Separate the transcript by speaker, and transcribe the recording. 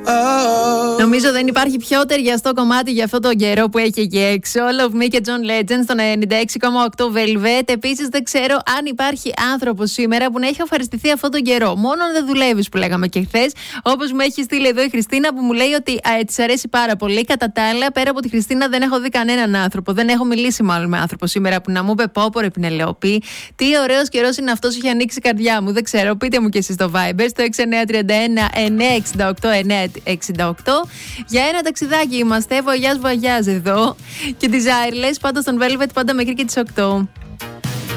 Speaker 1: Νομίζω δεν υπάρχει πιο ταιριαστό κομμάτι για αυτόν τον καιρό που έχει εκεί έξω. Love Me και John Legend στο 96,8 Velvet. Επίσης, δεν ξέρω αν υπάρχει άνθρωπος σήμερα που να έχει ευχαριστηθεί αυτόν τον καιρό. Μόνο αν δεν δουλεύεις, που λέγαμε και χθες. Όπως μου έχει στείλει εδώ η Χριστίνα, που μου λέει ότι της αρέσει πάρα πολύ. Κατά τα άλλα, πέρα από τη Χριστίνα, δεν έχω δει κανέναν άνθρωπο. Δεν έχω μιλήσει μάλλον με άνθρωπο σήμερα που να μου είπε: Πω, ρε Πινελεοπή, τι ωραίος καιρός είναι αυτός, είχε ανοίξει η καρδιά μου. Δεν ξέρω, πείτε μου και εσείς στο Viber, στο 6931 968 968. Για ένα ταξιδάκι είμαστε. Voyage Voyage εδώ. Και τις Άιρλες, πάντα στον Velvet, πάντα μέχρι και τις 8.